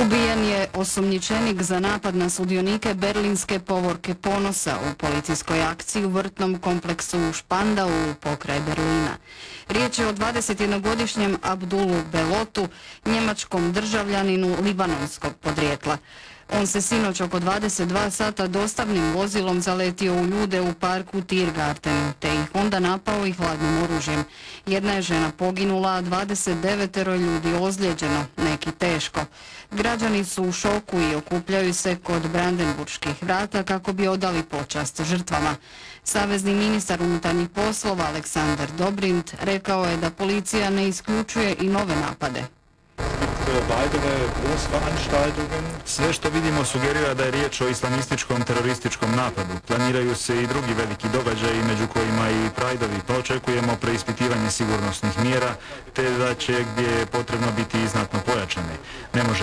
Ubijen je osumnjičenik za napad na sudionike berlinske povorke ponosa u policijskoj akciji u vrtnom kompleksu u Spandau pokraj Berlina. Riječ je o 21-godišnjem Abdulu Belotu, njemačkom državljaninu libanonskog podrijetla. On se sinoć oko 22 sata dostavnim vozilom zaletio u ljude u parku Tiergartenu, te ih onda napao i hladnim oružjem. Jedna je žena poginula, a 29 ljudi ozlijeđeno, neki teško. Građani su u šoku i okupljaju se kod Brandenburških vrata kako bi odali počast žrtvama. Savezni ministar unutarnjih poslova Aleksandar Dobrindt rekao je da policija ne isključuje i nove napade. Sve što vidimo sugerira da je riječ o islamističkom terorističkom napadu. Planiraju se i drugi veliki događaji, među kojima i Prideovi, pa očekujemo preispitivanje sigurnosnih mjera, te da će gdje je potrebno biti znatno pojačane. Ne može